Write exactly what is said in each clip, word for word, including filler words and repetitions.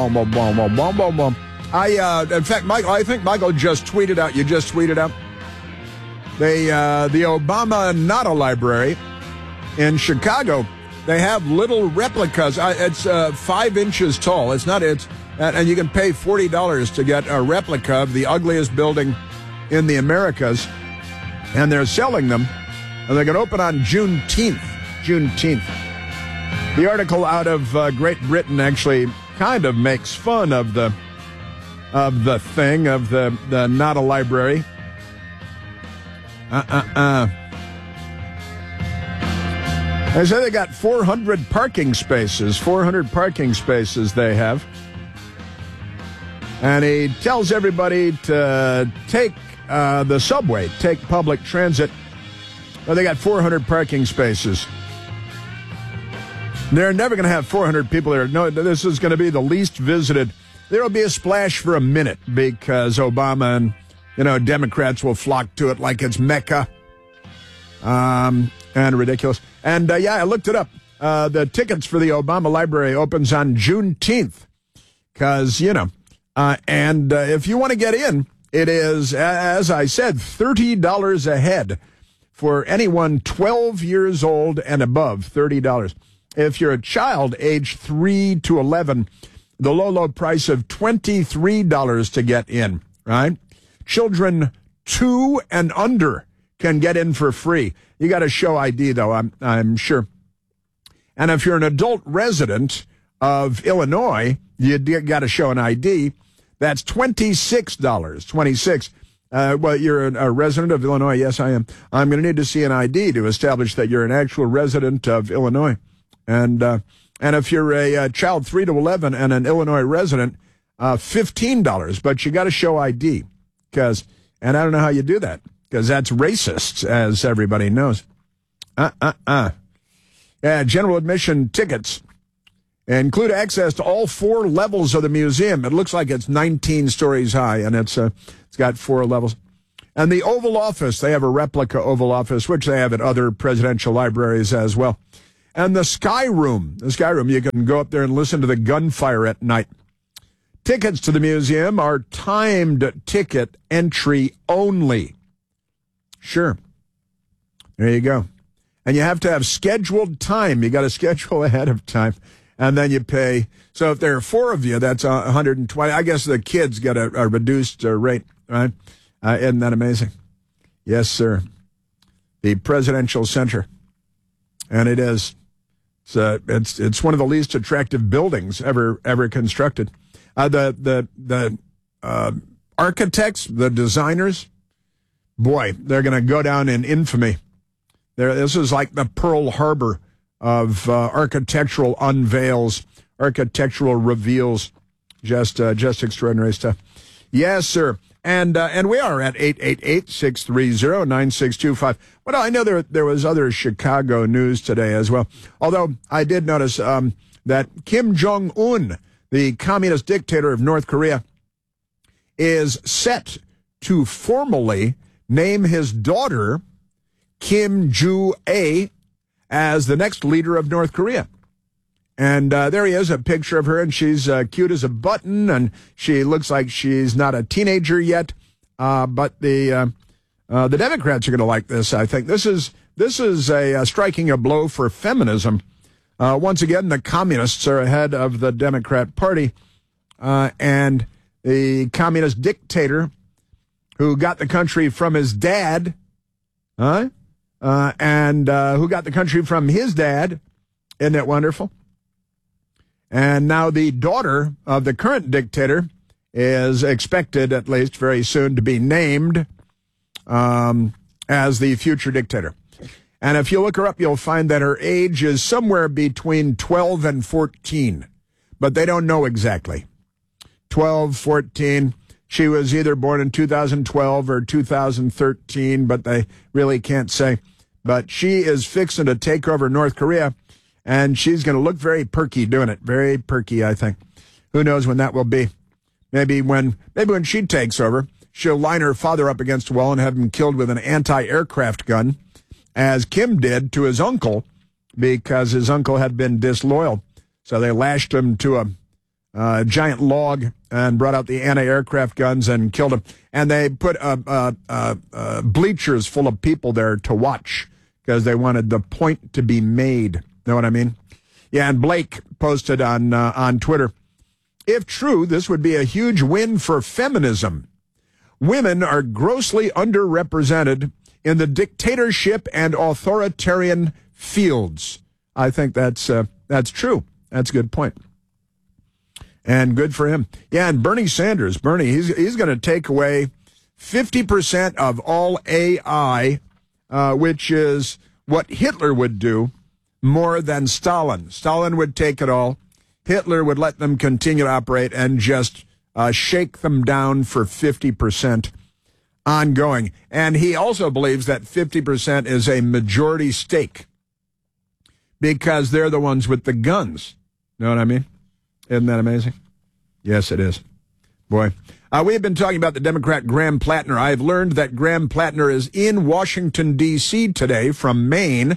Boom, boom, boom, boom, boom, boom, boom. I, uh, in fact, Michael, I think Michael just tweeted out, you just tweeted out, they, uh, the Obama Nada Library in Chicago, they have little replicas. Uh, it's uh, five inches tall. It's not, it's, uh, and you can pay forty dollars to get a replica of the ugliest building in the Americas, and they're selling them, and they're going to open on Juneteenth. Juneteenth. The article out of uh, Great Britain actually kind of makes fun of the of the thing, of the, the Nada Library. Uh-uh-uh. They say they got four hundred parking spaces, four hundred parking spaces they have. And he tells everybody to take uh, the subway, take public transit. Well, they got four hundred parking spaces. They're never going to have four hundred people there. No, this is going to be the least visited. There will be a splash for a minute because Obama and, you know, Democrats will flock to it like it's Mecca. Um, and ridiculous. And, uh, yeah, I looked it up. Uh, the tickets for the Obama Library opens on Juneteenth because, you know, uh, and uh, if you want to get in, it is, as I said, thirty dollars a head for anyone twelve years old and above, thirty dollars. If you're a child age three to eleven, the low, low price of twenty-three dollars to get in, right? Children two and under can get in for free. You got to show I D, though, I'm, I'm sure. And if you're an adult resident of Illinois, you got to show an I D. That's twenty-six dollars, twenty-six dollars. Uh, well, you're a, a resident of Illinois. Yes, I am. I'm going to need to see an I D to establish that you're an actual resident of Illinois. And uh, and if you're a, a child three to eleven and an Illinois resident, uh, fifteen dollars. But you got to show I D. Because, and I don't know how you do that, because that's racist, as everybody knows. Uh-uh-uh. Yeah, general admission tickets include access to all four levels of the museum. It looks like it's nineteen stories high, and it's uh, it's got four levels. And the Oval Office, they have a replica Oval Office, which they have at other presidential libraries as well. And the Sky Room, the Sky Room, you can go up there and listen to the gunfire at night. Tickets to the museum are timed ticket entry only. Sure. There you go. And you have to have scheduled time. You got to schedule ahead of time. And then you pay. So if there are four of you, that's one hundred twenty. I guess the kids get a, a reduced uh, rate, right? Uh, isn't that amazing? Yes, sir. The Presidential Center. And it is. It's, uh, it's it's one of the least attractive buildings ever ever constructed. Uh, the the the uh, architects, the designers, boy, they're going to go down in infamy. There, this is like the Pearl Harbor of uh, architectural unveils, architectural reveals. Just uh, just extraordinary stuff. Yes, sir. And uh, and we are at eight eight eight, six three zero, nine six two five. Well, I know there there was other Chicago news today as well. Although I did notice um, that Kim Jong-un, the communist dictator of North Korea, is set to formally name his daughter Kim Joo-ae as the next leader of North Korea. And uh, there he is, a picture of her, and she's uh, cute as a button, and she looks like she's not a teenager yet. Uh, but the uh, uh, the Democrats are going to like this, I think. This is this is a uh, striking a blow for feminism. Uh, once again, the communists are ahead of the Democrat Party, uh, and the communist dictator who got the country from his dad, huh? Uh, and uh, who got the country from his dad. Isn't that wonderful? And now the daughter of the current dictator is expected, at least very soon, to be named um, as the future dictator. And if you look her up, you'll find that her age is somewhere between twelve and fourteen. But they don't know exactly. twelve, fourteen. She was either born in two thousand twelve or two thousand thirteen, but they really can't say. But she is fixing to take over North Korea. And she's going to look very perky doing it. Very perky, I think. Who knows when that will be? Maybe when maybe when she takes over, she'll line her father up against a wall and have him killed with an anti-aircraft gun, as Kim did to his uncle, because his uncle had been disloyal. So they lashed him to a, uh, giant log and brought out the anti-aircraft guns and killed him. And they put uh, uh, uh, uh, bleachers full of people there to watch because they wanted the point to be made. Know what I mean? Yeah, and Blake posted on uh, on Twitter, if true, this would be a huge win for feminism. Women are grossly underrepresented in the dictatorship and authoritarian fields. I think that's uh, that's true. That's a good point. And good for him. Yeah, and Bernie Sanders, Bernie, he's he's going to take away fifty percent of all A I, uh, which is what Hitler would do more than Stalin. Stalin would take it all. Hitler would let them continue to operate and just uh, shake them down for fifty percent ongoing. And he also believes that fifty percent is a majority stake because they're the ones with the guns. Know what I mean? Isn't that amazing? Yes, it is. Boy. Uh, we've been talking about the Democrat Graham Plattner. I've learned that Graham Plattner is in Washington, D C today from Maine.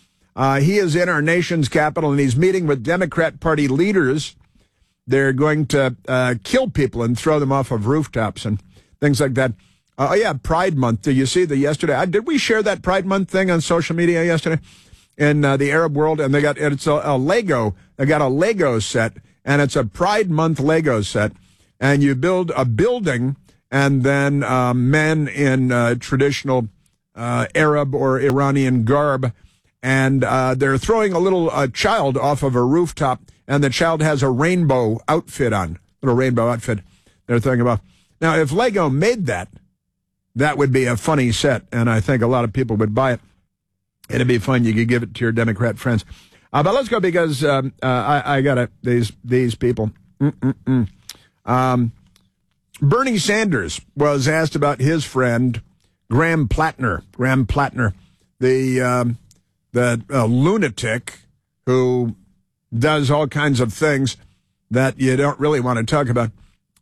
Uh, he is in our nation's capital, and he's meeting with Democrat Party leaders. They're going to uh, kill people and throw them off of rooftops and things like that. Uh, oh, yeah, Pride Month. Did you see the yesterday? Uh, did we share that Pride Month thing on social media yesterday in uh, the Arab world? And they got it's a, a Lego. They got a Lego set, and it's a Pride Month Lego set. And you build a building, and then uh, men in uh, traditional uh, Arab or Iranian garb, and uh, they're throwing a little uh, child off of a rooftop, and the child has a rainbow outfit on, little rainbow outfit they're throwing about. Now, if Lego made that, that would be a funny set, and I think a lot of people would buy it. It'd be fun. You could give it to your Democrat friends. Uh, but let's go because um, uh, I, I got it. These these people. Mm-mm-mm. Um, Bernie Sanders was asked about his friend Graham Plattner. Graham Plattner, the um, the uh, lunatic who does all kinds of things that you don't really want to talk about.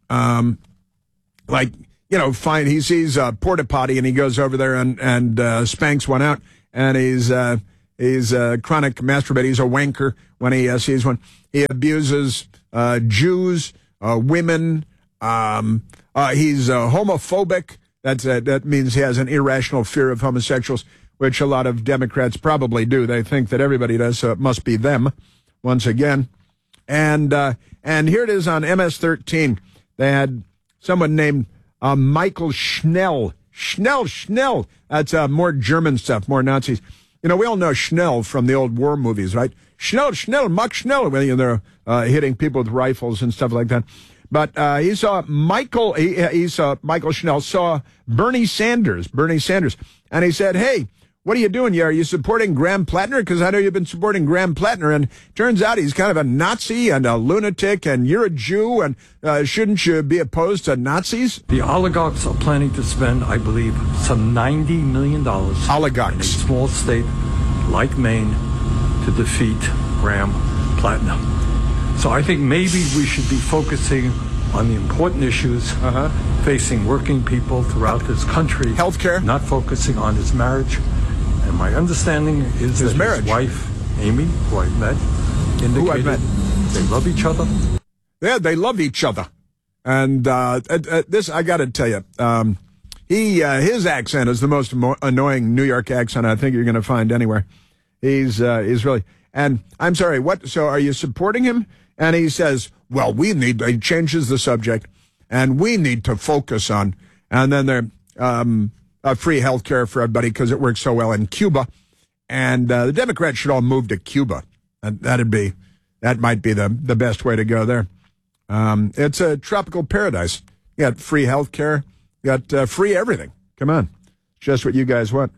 Um, like, you know, fine, he sees a porta potty and he goes over there and, and uh, spanks one out, and he's uh, he's a chronic masturbator. He's a wanker when he uh, sees one. He abuses uh, Jews, uh, women. Um, uh, he's uh, homophobic. That's uh, that means he has an irrational fear of homosexuals, which a lot of Democrats probably do. They think that everybody does, so it must be them once again. And uh, and here it is on M S thirteen. They had someone named uh, Michael Schnell. Schnell, Schnell. That's uh, more German stuff, more Nazis. You know, we all know Schnell from the old war movies, right? Schnell, Schnell, Max Schnell, when you know, they're uh, hitting people with rifles and stuff like that. But uh, he saw Michael, he, he saw Michael Schnell, saw Bernie Sanders, Bernie Sanders, and he said, hey, what are you doing here? Are you supporting Graham Plattner? Because I know you've been supporting Graham Plattner, and turns out he's kind of a Nazi and a lunatic, and you're a Jew, and uh, shouldn't you be opposed to Nazis? The oligarchs are planning to spend, I believe, some ninety million dollars oligarchs. in a small state like Maine to defeat Graham Plattner. So I think maybe we should be focusing on the important issues uh-huh. facing working people throughout this country. Healthcare. Not focusing on his marriage. And my understanding is his that marriage. his wife, Amy, who I met, indicated who I met. they love each other. Yeah, they love each other. And uh, uh, uh, this, I got to tell you, um, he uh, his accent is the most mo- annoying New York accent I think you're going to find anywhere. He's uh, he's really, and I'm sorry, what? So are you supporting him? And he says, well, we need, he changes the subject, and we need to focus on, and then they're, um, uh, free health care for everybody because it works so well in Cuba. And uh, the Democrats should all move to Cuba. And that'd be, that might be the, the best way to go there. Um, it's a tropical paradise. You got free health care, you got uh, free everything. Come on. Just what you guys want.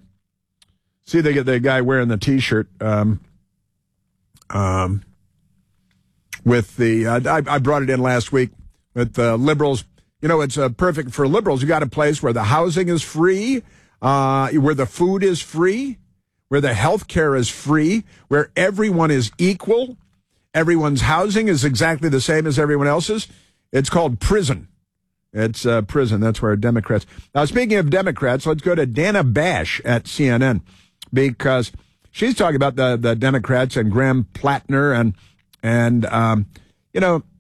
See, they get the guy wearing the T-shirt, um, um, with the, uh, I, I brought it in last week with the uh, liberals. You know, it's uh, perfect for liberals. You got a place where the housing is free, uh, where the food is free, where the health care is free, where everyone is equal. Everyone's housing is exactly the same as everyone else's. It's called prison. It's uh, prison. That's where Democrats. Now, speaking of Democrats, let's go to Dana Bash at C N N because she's talking about the, the Democrats and Graham Plattner and And, um, you know, they,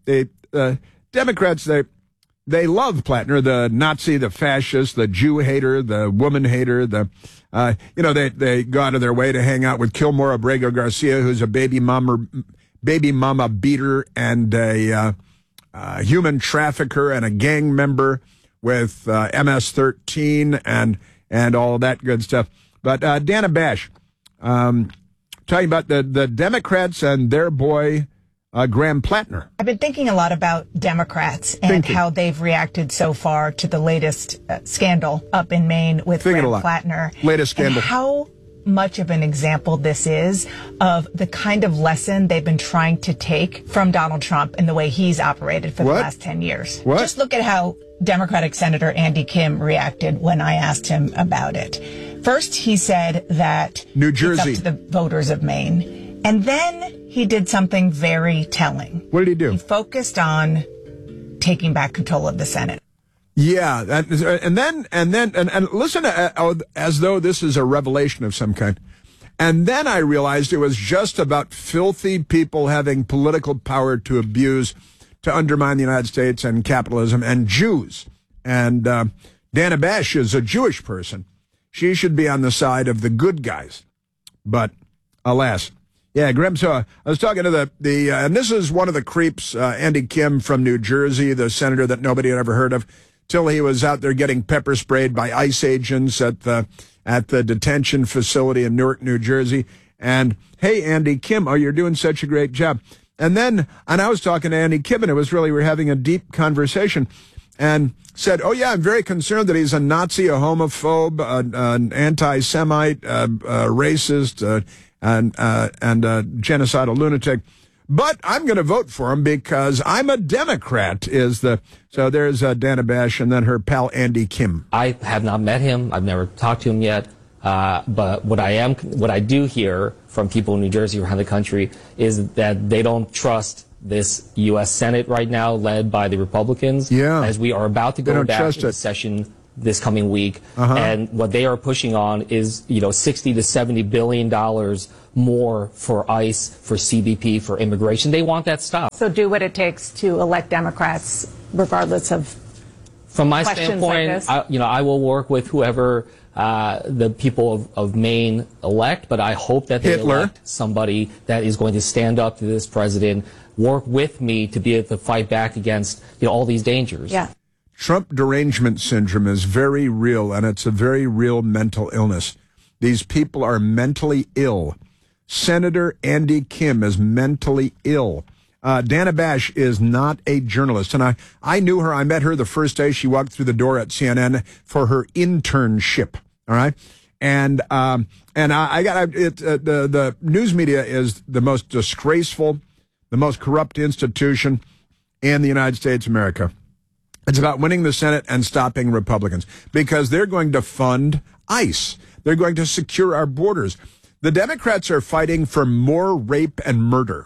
uh, Democrats, they they love Plattner, the Nazi, the fascist, the Jew hater, the woman hater, the uh, you know they they go out of their way to hang out with Kilmore Abrego Garcia, who's a baby mama baby mama beater and a uh, uh, human trafficker and a gang member with uh, M S thirteen and and all that good stuff. But uh, Dana Bash, um, talking about the the Democrats and their boy. Uh, Graham Plattner. I've been thinking a lot about Democrats and thinking. how they've reacted so far to the latest uh, scandal up in Maine with thinking Graham Plattner. Latest scandal. And how much of an example this is of the kind of lesson they've been trying to take from Donald Trump and the way he's operated for what? the last ten years. What? Just look at how Democratic Senator Andy Kim reacted when I asked him about it. First, he said that New Jersey. it's up to the voters of Maine. And then he did something very telling. What did he do? He focused on taking back control of the Senate. Yeah, that is, and then and then and, and listen to, uh, as though this is a revelation of some kind. And then I realized it was just about filthy people having political power to abuse, to undermine the United States and capitalism, and Jews. And uh, Dana Bash is a Jewish person. She should be on the side of the good guys. But alas. Yeah, Graham, so uh, I was talking to the, the uh, and this is one of the creeps, uh, Andy Kim from New Jersey, the senator that nobody had ever heard of, till he was out there getting pepper sprayed by ICE agents at the, at the detention facility in Newark, New Jersey. And, hey, Andy Kim, oh, you're doing such a great job. And then, and I was talking to Andy Kim, and it was really, we were having a deep conversation, and said, oh, yeah, I'm very concerned that he's a Nazi, a homophobe, uh, an anti-Semite, uh, uh, racist, uh, and uh, and uh, genocidal lunatic, but I'm going to vote for him because I'm a Democrat. Is the so there's uh, Dana Bash and then her pal Andy Kim. I have not met him. I've never talked to him yet. Uh, but what I am, what I do hear from people in New Jersey around the country is that they don't trust this U S Senate right now, led by the Republicans. Yeah. As we are about to go back into session this coming week, uh-huh. and what they are pushing on is, you know, sixty to seventy billion dollars more for ICE, for C B P, for immigration. They want that stopped. So do what it takes to elect Democrats, regardless of From my questions standpoint, like this? I, you know, I will work with whoever uh, the people of, of Maine elect, but I hope that they Hitler. elect somebody that is going to stand up to this president, work with me to be able to fight back against, you know, all these dangers. Yeah. Trump derangement syndrome is very real, and it's a very real mental illness. These people are mentally ill. Senator Andy Kim is mentally ill. Uh, Dana Bash is not a journalist, and I, I knew her. I met her the first day she walked through the door at C N N for her internship. All right, and um, and I, I got it. Uh, the the news media is the most disgraceful, the most corrupt institution in the United States of America. It's about winning the Senate and stopping Republicans because they're going to fund ICE. They're going to secure our borders. The Democrats are fighting for more rape and murder.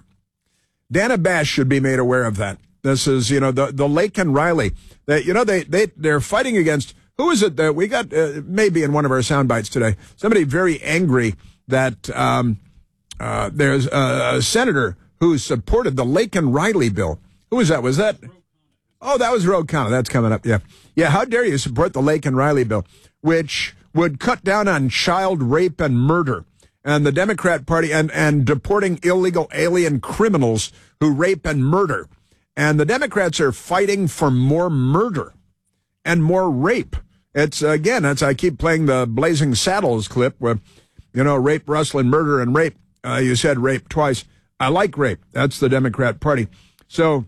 Dana Bash should be made aware of that. This is, you know, the, the Lake and Riley. They, you know, they, they, they're fighting against, who is it that we got, uh, maybe in one of our sound bites today, somebody very angry that um, uh, there's a, a senator who supported the Lake and Riley bill. Who was that? Was that? Oh, that was Ro Khanna. That's coming up. Yeah. Yeah. How dare you support the Lake and Riley bill, which would cut down on child rape and murder, and the Democrat Party and, and deporting illegal alien criminals who rape and murder. And the Democrats are fighting for more murder and more rape. It's, again, it's, I keep playing the Blazing Saddles clip where, you know, rape, rustling, murder, and rape. Uh, you said rape twice. I like rape. That's the Democrat Party. So,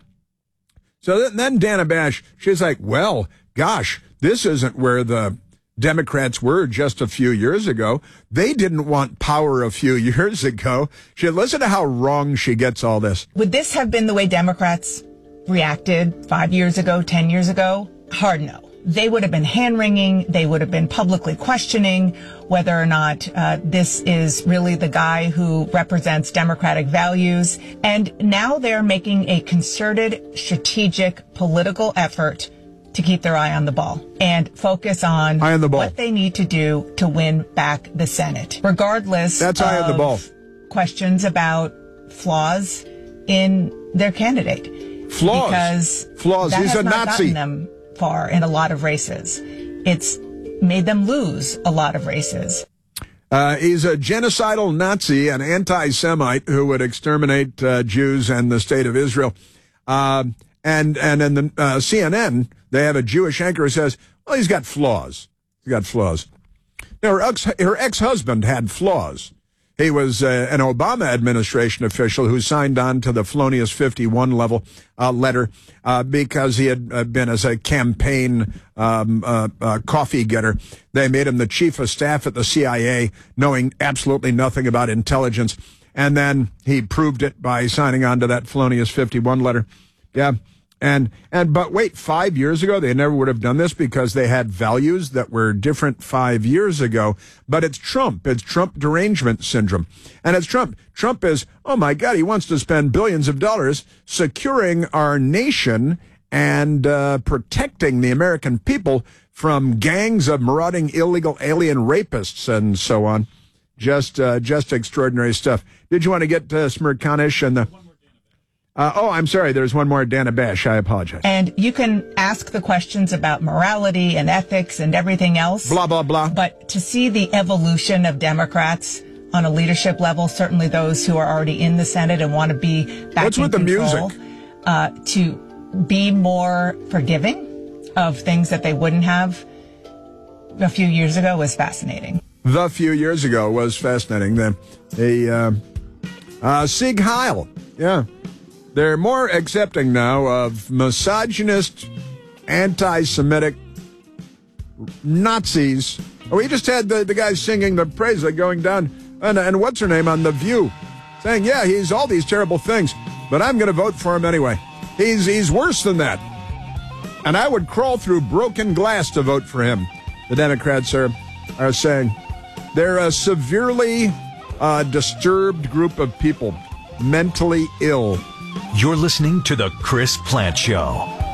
so then Dana Bash, she's like, well, gosh, this isn't where the Democrats were just a few years ago. They didn't want power a few years ago. She, listen to how wrong she gets all this. Would this have been the way Democrats reacted five years ago, ten years ago? Hard no. They would have been hand-wringing. They would have been publicly questioning whether or not uh, this is really the guy who represents democratic values. And now they're making a concerted, strategic, political effort to keep their eye on the ball and focus on, eye on the ball. What they need to do to win back the Senate, regardless That's eye of on the ball. questions about flaws in their candidate. Flaws. Because Flaws. that He's has a not Nazi. gotten them far in a lot of races. It's made them lose a lot of races. Uh, he's a genocidal Nazi, an anti-Semite who would exterminate uh, Jews and the state of Israel. Uh, and and in the uh, C N N, they have a Jewish anchor who says, well, he's got flaws. He's got flaws. Now, her, ex- her ex-husband had flaws. He was uh, an Obama administration official who signed on to the Felonious fifty-one level uh, letter uh, because he had uh, been as a campaign um, uh, uh, coffee getter. They made him the chief of staff at the C I A, knowing absolutely nothing about intelligence. And then he proved it by signing on to that Felonious fifty-one letter. Yeah. And, and, but wait, five years ago, they never would have done this because they had values that were different five years ago. But it's Trump. It's Trump derangement syndrome. And it's Trump. Trump is, oh my God, he wants to spend billions of dollars securing our nation and uh, protecting the American people from gangs of marauding illegal alien rapists and so on. Just, uh, just extraordinary stuff. Did you want to get uh, Smirkanish and the... Uh, oh, I'm sorry. There's one more, Dana Bash. I apologize. And you can ask the questions about morality and ethics and everything else. Blah, blah, blah. But to see the evolution of Democrats on a leadership level, certainly those who are already in the Senate and want to be back What's in with the control, music? Uh, to be more forgiving of things that they wouldn't have a few years ago was fascinating. The few years ago was fascinating. The, the uh, uh, Sieg Heil. Yeah. They're more accepting now of misogynist, anti-Semitic Nazis. We just had the, the guy singing the praise going down, and, and what's her name on The View, saying, yeah, he's all these terrible things, but I'm going to vote for him anyway. He's, he's worse than that. And I would crawl through broken glass to vote for him. The Democrats are, are saying they're a severely uh, disturbed group of people, mentally ill. You're listening to The Chris Plante Show.